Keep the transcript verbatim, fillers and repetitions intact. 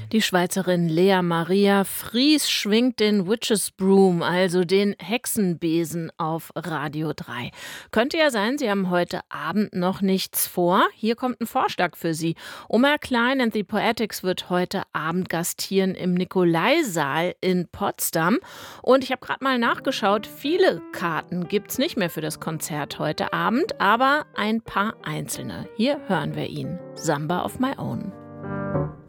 Die Schweizerin Lea Maria Fries schwingt den Witches Broom, also den Hexenbesen, auf Radio drei. Könnte ja sein, Sie haben heute Abend noch nichts vor. Hier kommt ein Vorschlag für Sie. Omer Klein and the Poetics wird heute Abend gastieren im Nikolaisaal in Potsdam. Und ich habe gerade mal nachgeschaut, viele Karten gibt es nicht mehr für das Konzert heute Abend, aber ein paar einzelne. Hier hören wir ihn. Samba of My Own.